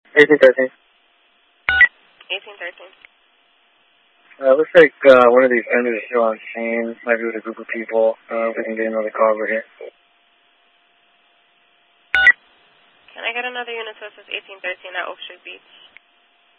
1813. 1813. Looks like one of these vendors is still on scene. Might be with a group of people. If we can get another car over here. Can I get another unit to assist 1813 at Oak Street Beach?